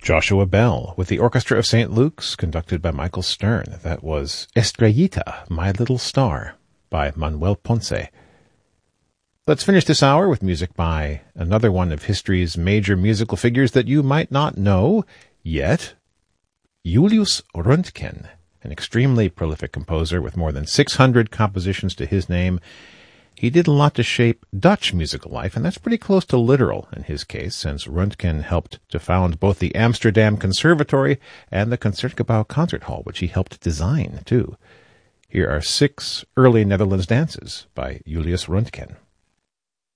Joshua Bell with the Orchestra of St. Luke's, conducted by Michael Stern. That was Estrellita, My Little Star, by Manuel Ponce. Let's finish this hour with music by another one of history's major musical figures that you might not know yet, Julius Röntgen, an extremely prolific composer with more than 600 compositions to his name. He did a lot to shape Dutch musical life, and that's pretty close to literal in his case, since Röntgen helped to found both the Amsterdam Conservatory and the Concertgebouw Concert Hall, which he helped design, too. Here are 6 early Netherlands dances by Julius Röntgen.